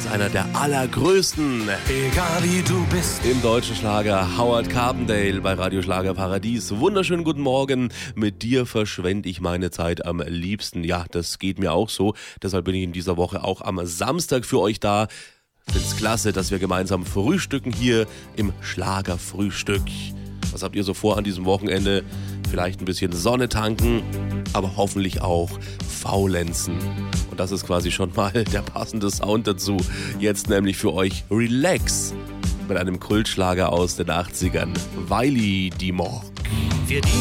als einer der allergrößten. Egal wie du bist. Im deutschen Schlager Howard Carpendale bei Radio Schlager Paradies. Wunderschönen guten Morgen. Mit dir verschwende ich meine Zeit am liebsten. Ja, das geht mir auch so. Deshalb bin ich in dieser Woche auch am Samstag für euch da. Find's klasse, dass wir gemeinsam frühstücken hier im Schlagerfrühstück. Was habt ihr so vor an diesem Wochenende? Vielleicht ein bisschen Sonne tanken, aber hoffentlich auch faulenzen. Und das ist quasi schon mal der passende Sound dazu. Jetzt nämlich für euch Relax mit einem Kultschlager aus den 80ern. Wiley Dimorg. Wir